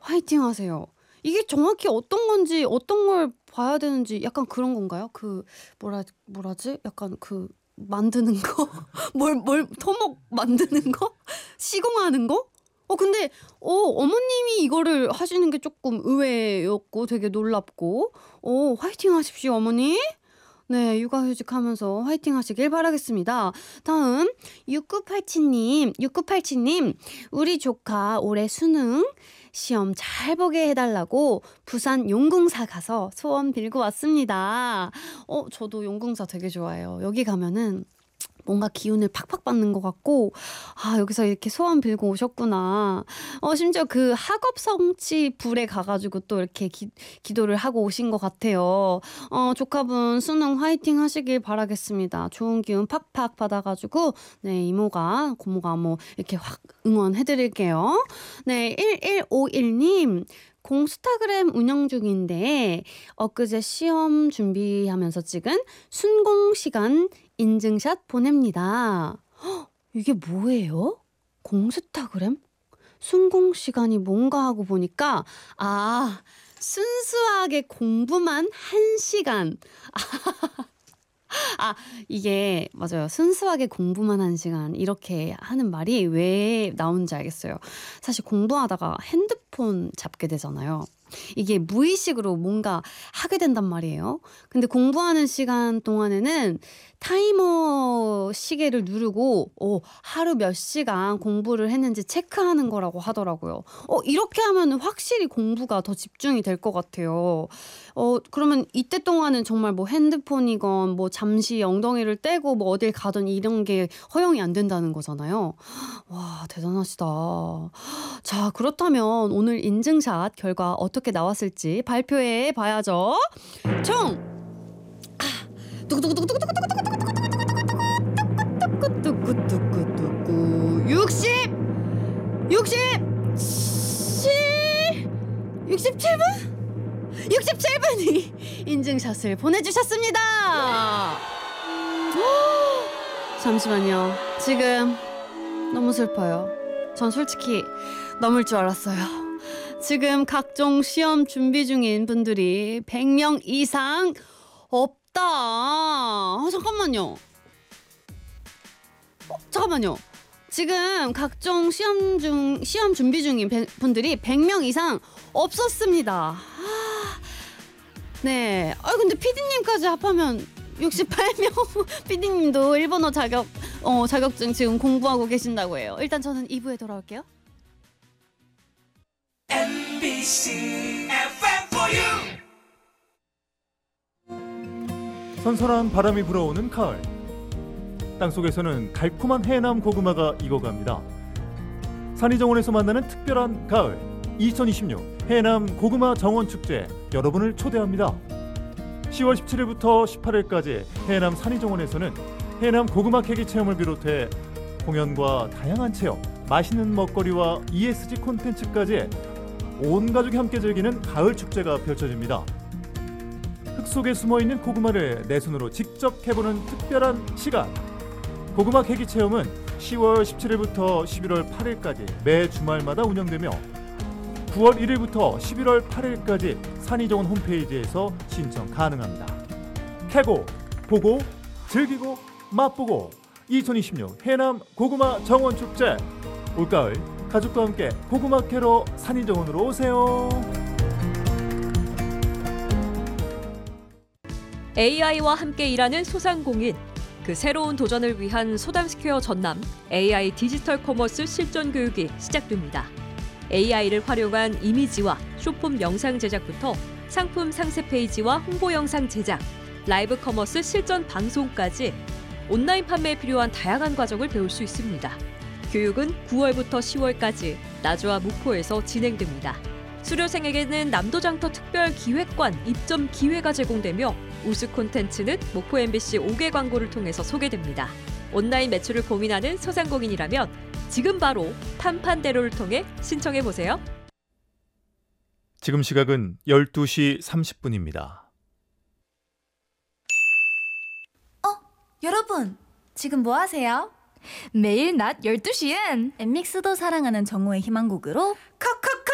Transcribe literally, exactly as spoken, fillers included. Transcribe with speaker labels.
Speaker 1: 화이팅 하세요. 이게 정확히 어떤 건지 어떤 걸 봐야 되는지 약간 그런 건가요? 그 뭐라 뭐라지? 약간 그 만드는 거? 뭘 뭘 토목 만드는 거? 시공하는 거? 어 근데 어 어머님이 이거를 하시는 게 조금 의외였고 되게 놀랍고 어 화이팅 하십시오 어머니. 네, 육아휴직하면서 화이팅 하시길 바라겠습니다. 다음 육구팔칠 님, 육구팔칠 님, 우리 조카 올해 수능 시험 잘 보게 해달라고 부산 용궁사 가서 소원 빌고 왔습니다. 어, 저도 용궁사 되게 좋아해요. 여기 가면은 뭔가 기운을 팍팍 받는 것 같고, 아, 여기서 이렇게 소원 빌고 오셨구나. 어, 심지어 그 학업 성취 불에 가가지고 또 이렇게 기, 기도를 하고 오신 것 같아요. 어, 조카분 수능 화이팅 하시길 바라겠습니다. 좋은 기운 팍팍 받아가지고, 네, 이모가, 고모가 뭐 이렇게 확 응원해드릴게요. 네, 일일오일 님. 공스타그램 운영 중인데 엊그제 시험 준비하면서 찍은 순공 시간 인증샷 보냅니다. 헉, 이게 뭐예요? 공스타그램? 순공 시간이 뭔가 하고 보니까 아 순수하게 공부만 한 시간. 아 이게 맞아요. 순수하게 공부만 한 시간 이렇게 하는 말이 왜 나온지 알겠어요. 사실 공부하다가 핸드폰 잡게 되잖아요. 이게 무의식으로 뭔가 하게 된단 말이에요. 근데 공부하는 시간 동안에는 타이머 시계를 누르고 어, 하루 몇 시간 공부를 했는지 체크하는 거라고 하더라고요. 어, 이렇게 하면 확실히 공부가 더 집중이 될 것 같아요. 어, 그러면 이때 동안은 정말 뭐 핸드폰이건 뭐 잠시 엉덩이를 떼고 뭐 어딜 가든 이런 게 허용이 안 된다는 거잖아요. 와, 대단하시다. 자, 그렇다면 오늘 인증샷 결과 어떻게 나왔을지 발표해 봐야죠. 총 육십 육십 육십칠 분 육십칠 분이 인증샷을 보내주셨습니다. 잠시만요. 지금 너무 슬퍼요. 전 솔직히 넘을 줄 알았어요. 지금 각종 시험 준비 중인 분들이 백 명 이상 없다. 아, 잠깐만요. 어, 잠깐만요. 지금 각종 시험 중 시험 준비 중인 배, 분들이 백 명 이상 없었습니다. 아, 네. 아 근데 피디님까지 합하면 육십팔 명. 피디님도 일본어 자격 어 자격증 지금 공부하고 계신다고 해요. 일단 저는 이 부에 돌아올게요. 엠비씨 에프엠 for you.
Speaker 2: 선선한 바람이 불어오는 가을. 땅속에서는 달콤한 해남 고구마가 익어갑니다. 산이정원에서 만나는 특별한 가을 이천이십육 해남 고구마 정원축제 여러분을 초대합니다. 시월 십칠일부터 십팔일까지 해남 산이정원에서는 해남 고구마 캐기 체험을 비롯해 공연과 다양한 체험, 맛있는 먹거리와 이에스지 콘텐츠까지 온 가족이 함께 즐기는 가을 축제가 펼쳐집니다. 흙 속에 숨어있는 고구마를 내 손으로 직접 해보는 특별한 시간. 고구마 캐기 체험은 시월 십칠일부터 십일월 팔일까지 매 주말마다 운영되며 구월 일일부터 십일월 팔일까지 산이정원 홈페이지에서 신청 가능합니다. 캐고, 보고, 즐기고, 맛보고 이천이십육 해남 고구마 정원축제. 올가을 가족과 함께 고구마 캐러 산이정원으로 오세요.
Speaker 3: 에이아이와 함께 일하는 소상공인. 그 새로운 도전을 위한 소담스퀘어 전남 에이아이 디지털 커머스 실전 교육이 시작됩니다. 에이아이를 활용한 이미지와 쇼폼 영상 제작부터 상품 상세 페이지와 홍보 영상 제작, 라이브 커머스 실전 방송까지 온라인 판매에 필요한 다양한 과정을 배울 수 있습니다. 교육은 구월부터 시월까지 나주와 목포에서 진행됩니다. 수료생에게는 남도장터 특별 기획관 입점 기회가 제공되며 우수 콘텐츠는 목포 엠비씨 오 개 광고를 통해서 소개됩니다. 온라인 매출을 고민하는 소상공인이라면 지금 바로 판판대로를 통해 신청해보세요.
Speaker 2: 지금 시각은 열두 시 삼십 분입니다.
Speaker 4: 어? 여러분! 지금 뭐 하세요?
Speaker 5: 매일 낮 열두 시엔
Speaker 4: 엠믹스도 사랑하는 정호의 희망곡으로
Speaker 5: 콕콕콕